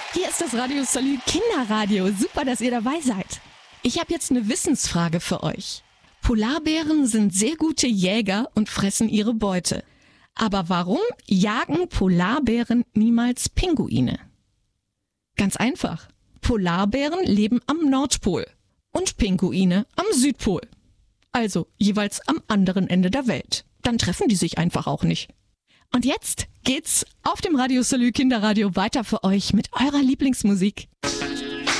Hier ist das Radio Salü Kinderradio. Super, dass ihr dabei seid. Ich habe jetzt eine Wissensfrage für euch. Polarbären sind sehr gute Jäger und fressen ihre Beute. Aber warum jagen Polarbären niemals Pinguine? Ganz einfach. Polarbären leben am Nordpol und Pinguine am Südpol. Also jeweils am anderen Ende der Welt. Dann treffen die sich einfach auch nicht. Und jetzt geht's auf dem Radio Salü Kinderradio weiter für euch mit eurer Lieblingsmusik.